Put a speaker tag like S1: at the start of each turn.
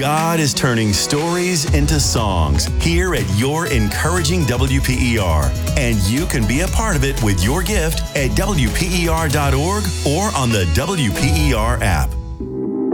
S1: God is turning stories into songs here at your encouraging WPER. And you can be a part of it with your gift at WPER.org or on the WPER app.